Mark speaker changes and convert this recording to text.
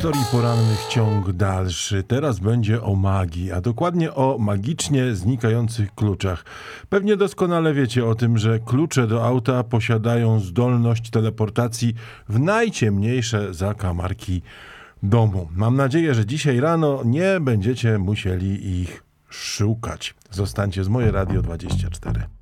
Speaker 1: Historii porannych ciąg dalszy. Teraz będzie o magii, a dokładnie o magicznie znikających kluczach. Pewnie doskonale wiecie o tym, że klucze do auta posiadają zdolność teleportacji w najciemniejsze zakamarki domu. Mam nadzieję, że dzisiaj rano nie będziecie musieli ich szukać. Zostańcie z Moje Radio 24.